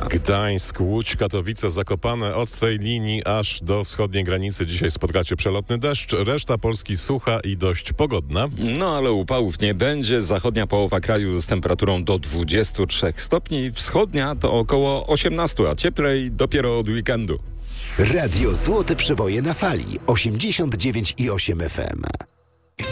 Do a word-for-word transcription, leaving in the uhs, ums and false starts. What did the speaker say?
Gdańsk, Łódź, Katowice, Zakopane. Od tej linii aż do wschodniej granicy dzisiaj spotkacie przelotny deszcz. Reszta Polski sucha i dość pogodna. No ale upałów nie będzie. Zachodnia połowa kraju z temperaturą do dwudziestu trzech stopni. Wschodnia to około osiemnastu, a cieplej dopiero od weekendu. Radio Złote Przeboje na fali osiemdziesiąt dziewięć i osiem F M.